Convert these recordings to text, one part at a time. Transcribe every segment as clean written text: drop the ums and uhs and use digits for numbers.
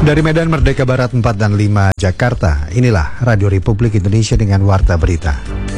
Dari Medan Merdeka Barat 4 dan 5 Jakarta, inilah Radio Republik Indonesia dengan Warta Berita.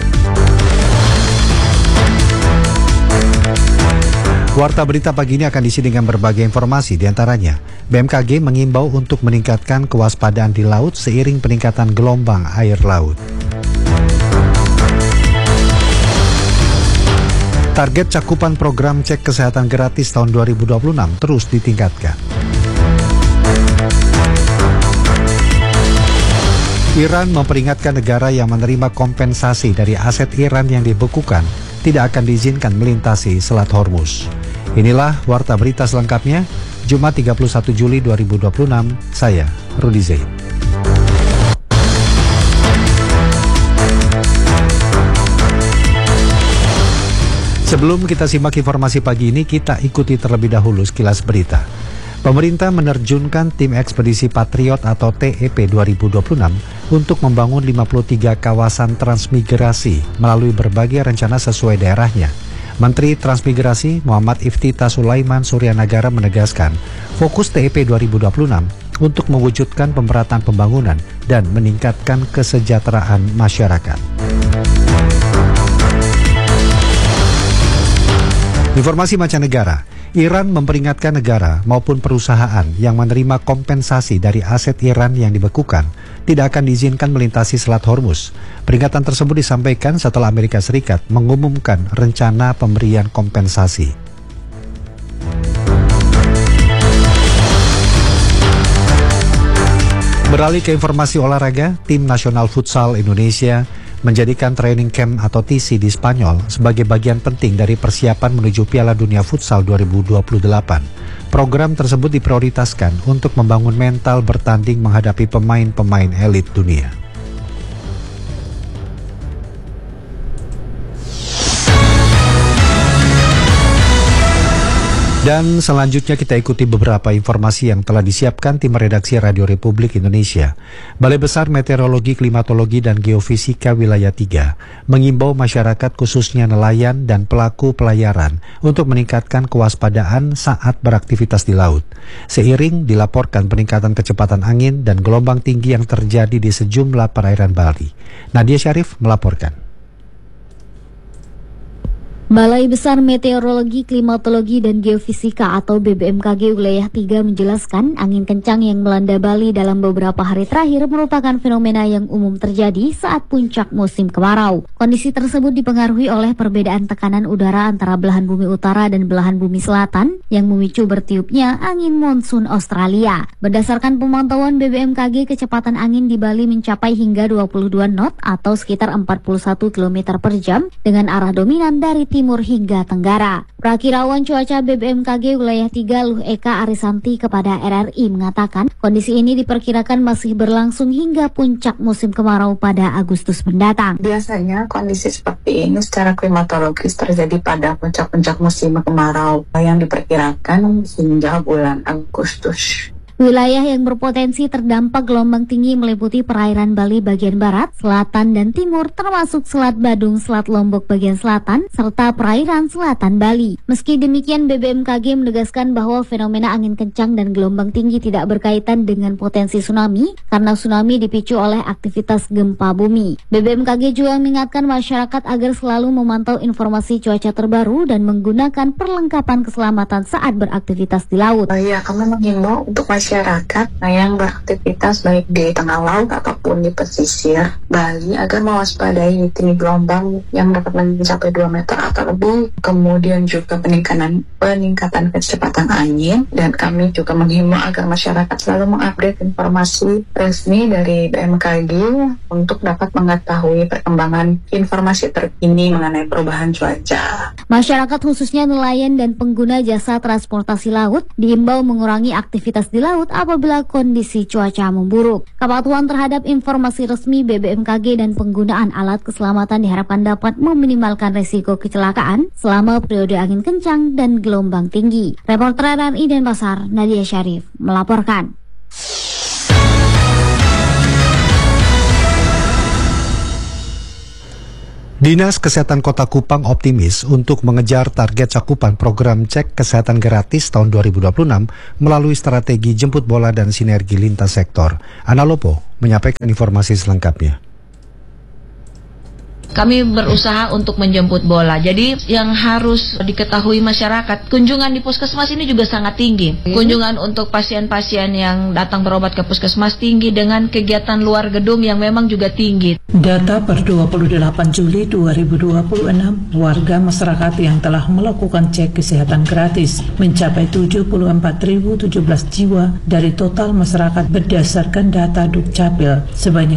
Warta Berita pagi ini akan diisi dengan berbagai informasi, diantaranya BMKG mengimbau untuk meningkatkan kewaspadaan di laut seiring peningkatan gelombang air laut. Target cakupan program cek kesehatan gratis tahun 2026 terus ditingkatkan. Iran memperingatkan negara yang menerima kompensasi dari aset Iran yang dibekukan tidak akan diizinkan melintasi Selat Hormuz. Inilah Warta Berita selengkapnya, Jumat 31 Juli 2026, saya Rudi Zaid. Sebelum kita simak informasi pagi ini, kita ikuti terlebih dahulu sekilas berita. Pemerintah menerjunkan tim ekspedisi Patriot atau TEP 2026 untuk membangun 53 kawasan transmigrasi melalui berbagai rencana sesuai daerahnya. Menteri Transmigrasi Muhammad Iftithah Sulaiman Suryanagara menegaskan, fokus TEP 2026 untuk mewujudkan pemerataan pembangunan dan meningkatkan kesejahteraan masyarakat. Informasi mancanegara, Iran memperingatkan negara maupun perusahaan yang menerima kompensasi dari aset Iran yang dibekukan tidak akan diizinkan melintasi Selat Hormuz. Peringatan tersebut disampaikan setelah Amerika Serikat mengumumkan rencana pemberian kompensasi. Beralih ke informasi olahraga, Tim Nasional Futsal Indonesia menjadikan training camp atau TC di Spanyol sebagai bagian penting dari persiapan menuju Piala Dunia Futsal 2028. Program tersebut diprioritaskan untuk membangun mental bertanding menghadapi pemain-pemain elit dunia. Dan selanjutnya kita ikuti beberapa informasi yang telah disiapkan tim redaksi Radio Republik Indonesia. Balai Besar Meteorologi, Klimatologi, dan Geofisika Wilayah 3 mengimbau masyarakat khususnya nelayan dan pelaku pelayaran untuk meningkatkan kewaspadaan saat beraktivitas di laut. Seiring dilaporkan peningkatan kecepatan angin dan gelombang tinggi yang terjadi di sejumlah perairan Bali. Nadia Syarif melaporkan. Balai Besar Meteorologi, Klimatologi, dan Geofisika atau BBMKG Wilayah 3 menjelaskan angin kencang yang melanda Bali dalam beberapa hari terakhir merupakan fenomena yang umum terjadi saat puncak musim kemarau. Kondisi tersebut dipengaruhi oleh perbedaan tekanan udara antara belahan bumi utara dan belahan bumi selatan yang memicu bertiupnya angin monsun Australia. Berdasarkan pemantauan BBMKG, kecepatan angin di Bali mencapai hingga 22 knot atau sekitar 41 km per jam dengan arah dominan dari timur hingga tenggara. Prakirawan cuaca BBMKG Wilayah 3 Luh Eka Arisanti kepada RRI mengatakan kondisi ini diperkirakan masih berlangsung hingga puncak musim kemarau pada Agustus mendatang. Biasanya kondisi seperti ini secara klimatologis terjadi pada puncak-puncak musim kemarau yang diperkirakan hingga bulan Agustus. Wilayah yang berpotensi terdampak gelombang tinggi meliputi perairan Bali bagian barat, selatan, dan timur, termasuk Selat Badung, Selat Lombok bagian selatan, serta perairan selatan Bali. Meski demikian, BBMKG menegaskan bahwa fenomena angin kencang dan gelombang tinggi tidak berkaitan dengan potensi tsunami, karena tsunami dipicu oleh aktivitas gempa bumi. BBMKG juga mengingatkan masyarakat agar selalu memantau informasi cuaca terbaru dan menggunakan perlengkapan keselamatan saat beraktivitas di laut. Kami mengimbau untuk masyarakat yang beraktivitas baik di tengah laut ataupun di pesisir Bali agar mewaspadai tinggi gelombang yang dapat mencapai 2 meter atau lebih, kemudian juga peningkatan kecepatan angin, dan kami juga menghimbau agar masyarakat selalu mengupdate informasi resmi dari BMKG untuk dapat mengetahui perkembangan informasi terkini mengenai perubahan cuaca. Masyarakat khususnya nelayan dan pengguna jasa transportasi laut diimbau mengurangi aktivitas di laut apabila kondisi cuaca memburuk. Kepatuhan terhadap informasi resmi BBMKG dan penggunaan alat keselamatan diharapkan dapat meminimalkan risiko kecelakaan selama periode angin kencang dan gelombang tinggi. Reporter RRI Denpasar, Nadia Syarif melaporkan. Dinas Kesehatan Kota Kupang optimis untuk mengejar target cakupan program cek kesehatan gratis tahun 2026 melalui strategi jemput bola dan sinergi lintas sektor. Ana Lopo menyampaikan informasi selengkapnya. Kami berusaha untuk menjemput bola. Jadi yang harus diketahui masyarakat, kunjungan di puskesmas ini juga sangat tinggi. Kunjungan untuk pasien-pasien yang datang berobat ke puskesmas tinggi dengan kegiatan luar gedung yang memang juga tinggi. Data per 28 Juli 2026, warga masyarakat yang telah melakukan cek kesehatan gratis mencapai 74.017 jiwa dari total masyarakat berdasarkan data Dukcapil sebanyak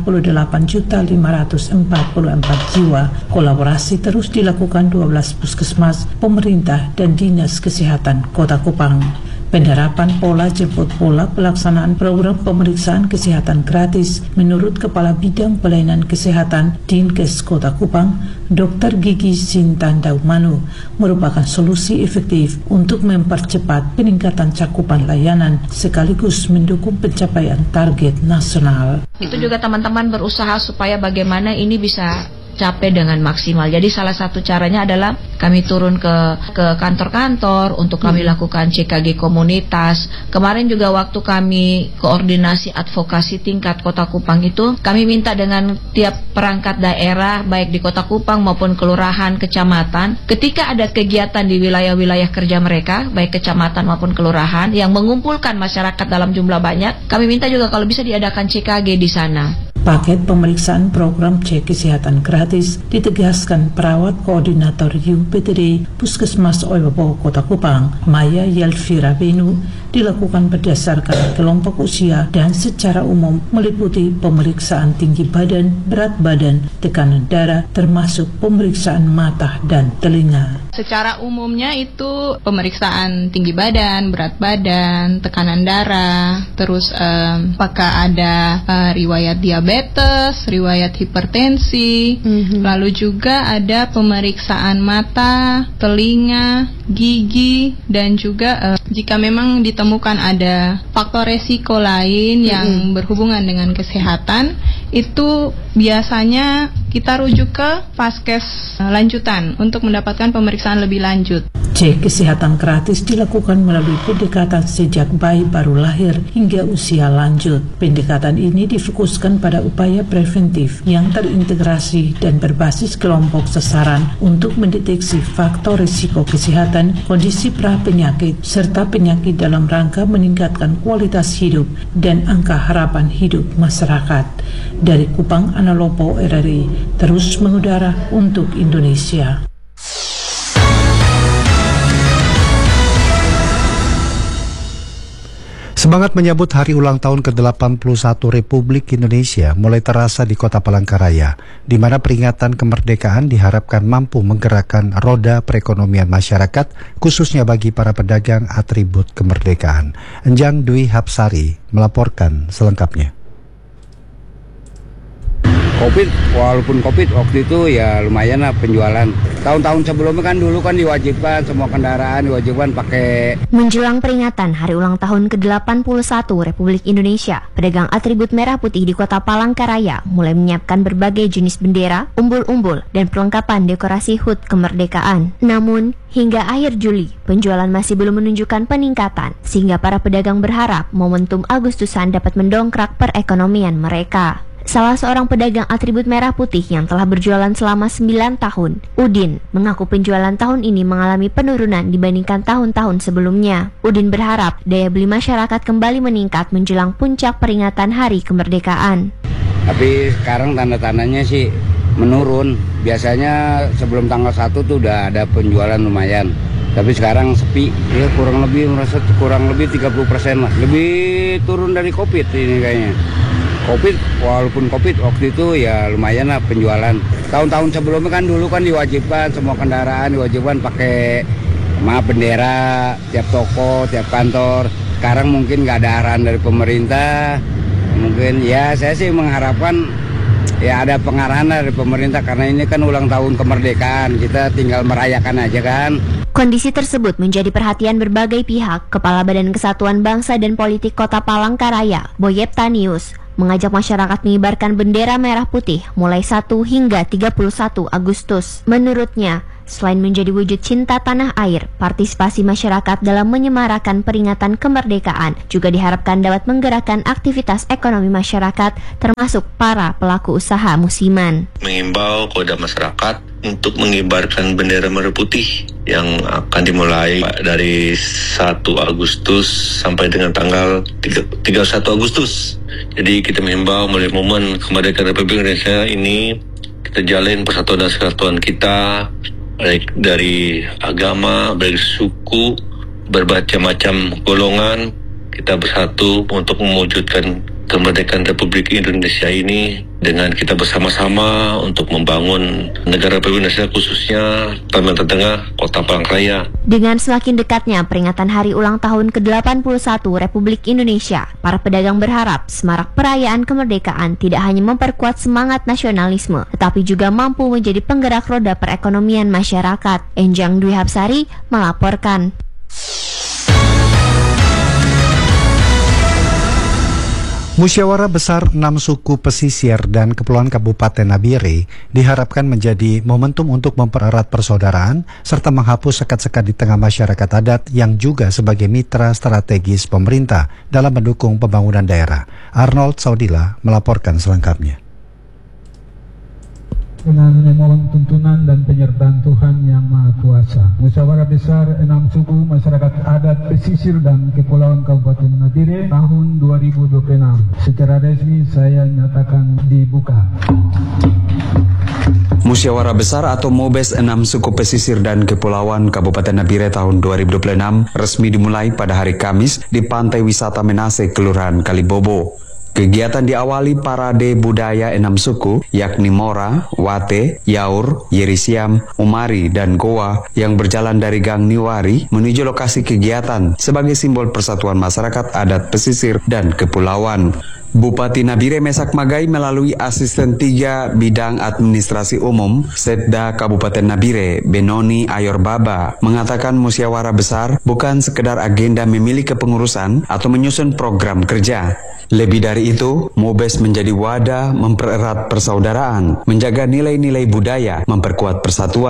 48.544 jiwa. Kolaborasi terus dilakukan 12 puskesmas, pemerintah, dan Dinas Kesehatan Kota Kupang. Penerapan pola jemput bola pelaksanaan program pemeriksaan kesehatan gratis menurut Kepala Bidang Pelayanan Kesehatan Dinkes Kota Kupang, Dr. Gigi Sintan Daumanu, merupakan solusi efektif untuk mempercepat peningkatan cakupan layanan sekaligus mendukung pencapaian target nasional. Itu juga teman-teman berusaha supaya bagaimana ini bisa capai dengan maksimal. Jadi salah satu caranya adalah kami turun ke kantor-kantor untuk kami lakukan CKG komunitas. Kemarin juga waktu kami koordinasi advokasi tingkat Kota Kupang itu, kami minta dengan tiap perangkat daerah baik di Kota Kupang maupun kelurahan, kecamatan, ketika ada kegiatan di wilayah-wilayah kerja mereka, baik kecamatan maupun kelurahan yang mengumpulkan masyarakat dalam jumlah banyak, kami minta juga kalau bisa diadakan CKG di sana. Paket pemeriksaan program cek kesehatan gratis ditegaskan perawat koordinator UPTD Puskesmas Oibobo Kota Kupang, Maya Yelvira Benu, dilakukan berdasarkan kelompok usia dan secara umum meliputi pemeriksaan tinggi badan, berat badan, tekanan darah, termasuk pemeriksaan mata dan telinga. Secara umumnya itu pemeriksaan tinggi badan, berat badan, tekanan darah, terus apakah ada riwayat diabetes, riwayat hipertensi, lalu juga ada pemeriksaan mata, telinga, gigi, dan juga jika memang ditemukan ada faktor resiko lain yang berhubungan dengan kesehatan, itu biasanya kita rujuk ke Vaskes lanjutan untuk mendapatkan pemeriksaan lebih lanjut. Cek kesehatan gratis dilakukan melalui pendekatan sejak bayi baru lahir hingga usia lanjut. Pendekatan ini difokuskan pada upaya preventif yang terintegrasi dan berbasis kelompok sasaran untuk mendeteksi faktor risiko kesehatan, kondisi pra-penyakit, serta penyakit dalam rangka meningkatkan kualitas hidup dan angka harapan hidup masyarakat. Dari Kupang, Ana Lopo, RRI, terus mengudara untuk Indonesia. Semangat menyambut hari ulang tahun ke-81 Republik Indonesia mulai terasa di Kota Palangkaraya, di mana peringatan kemerdekaan diharapkan mampu menggerakkan roda perekonomian masyarakat, khususnya bagi para pedagang atribut kemerdekaan. Enjang Dwi Hapsari melaporkan selengkapnya. Walaupun Covid waktu itu ya lumayan lah penjualan. Tahun-tahun sebelumnya kan dulu kan diwajibkan semua kendaraan diwajibkan pakai. Menjelang peringatan Hari Ulang Tahun ke-81 Republik Indonesia, pedagang atribut merah putih di Kota Palangkaraya mulai menyiapkan berbagai jenis bendera, umbul-umbul, dan perlengkapan dekorasi HUT kemerdekaan. Namun, hingga akhir Juli, penjualan masih belum menunjukkan peningkatan, sehingga para pedagang berharap momentum Agustusan dapat mendongkrak perekonomian mereka. Salah seorang pedagang atribut merah putih yang telah berjualan selama 9 tahun, Udin, mengaku penjualan tahun ini mengalami penurunan dibandingkan tahun-tahun sebelumnya. Udin berharap daya beli masyarakat kembali meningkat menjelang puncak peringatan Hari Kemerdekaan. Tapi sekarang tanda-tandanya sih menurun. Biasanya sebelum tanggal 1 tuh udah ada penjualan lumayan. Tapi sekarang sepi, ya kurang lebih 30% lah. Lebih turun dari Covid ini kayaknya. Walaupun Covid waktu itu ya lumayan lah penjualan. Tahun-tahun sebelumnya kan dulu kan diwajibkan semua kendaraan diwajibkan pakai bendera tiap toko, tiap kantor. Sekarang mungkin nggak ada arahan dari pemerintah. Mungkin ya saya sih mengharapkan ya ada pengarahan dari pemerintah karena ini kan ulang tahun kemerdekaan. Kita tinggal merayakan aja kan. Kondisi tersebut menjadi perhatian berbagai pihak. Kepala Badan Kesatuan Bangsa dan Politik Kota Palangkaraya, Boyep Tanius, mengajak masyarakat mengibarkan bendera merah putih mulai 1 hingga 31 Agustus. Menurutnya, selain menjadi wujud cinta tanah air, partisipasi masyarakat dalam menyemarakan peringatan kemerdekaan juga diharapkan dapat menggerakkan aktivitas ekonomi masyarakat, termasuk para pelaku usaha musiman. Mengimbau kepada masyarakat untuk mengibarkan bendera merah putih yang akan dimulai dari 1 Agustus sampai dengan tanggal 31 Agustus. Jadi kita mengimbau melalui momen kemerdekaan Republik Indonesia ini, kita jalin persatuan dan kesatuan kita, baik dari agama, baik suku, berbagai macam golongan, kita bersatu untuk mewujudkan kemerdekaan Republik Indonesia ini dengan kita bersama-sama untuk membangun negara Republik Indonesia, khususnya Kalimantan Tengah, Kota Palangkaraya. Dengan semakin dekatnya peringatan hari ulang tahun ke-81 Republik Indonesia, para pedagang berharap semarak perayaan kemerdekaan tidak hanya memperkuat semangat nasionalisme, tetapi juga mampu menjadi penggerak roda perekonomian masyarakat. Enjang Dwi Hapsari melaporkan. Musyawarah Besar 6 Suku Pesisir dan Kepulauan Kabupaten Nabire diharapkan menjadi momentum untuk mempererat persaudaraan serta menghapus sekat-sekat di tengah masyarakat adat yang juga sebagai mitra strategis pemerintah dalam mendukung pembangunan daerah. Arnold Saudila melaporkan selengkapnya. Dengan memohon tuntunan dan penyertaan Tuhan Yang Maha Kuasa, Musyawarah Besar 6 Suku Masyarakat Adat Pesisir dan Kepulauan Kabupaten Nabire tahun 2026 secara resmi saya nyatakan dibuka. Musyawarah Besar atau MOBES 6 Suku Pesisir dan Kepulauan Kabupaten Nabire tahun 2026 resmi dimulai pada hari Kamis di Pantai Wisata Menase, Kelurahan Kalibobo. Kegiatan diawali parade budaya 6 suku, yakni Mora, Wate, Yaur, Yerisiam, Umari, dan Goa yang berjalan dari Gang Niwari menuju lokasi kegiatan sebagai simbol persatuan masyarakat adat pesisir dan kepulauan. Bupati Nabire Mesak Magai melalui Asisten 3 Bidang Administrasi Umum Setda Kabupaten Nabire, Benoni Ayor Baba, mengatakan musyawarah besar bukan sekedar agenda memilih kepengurusan atau menyusun program kerja. Lebih dari itu, MOBES menjadi wadah mempererat persaudaraan, menjaga nilai-nilai budaya, memperkuat persatuan